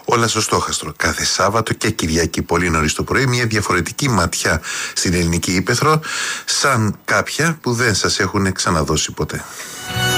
Όλα στο στόχαστρο. Κάθε Σάββατο και Κυριακή πολύ νωρίς το πρωί, μια διαφορετική ματιά στην ελληνική ύπαιθρο, σαν κάποια που δεν σας έχουν ξαναδώσει ποτέ.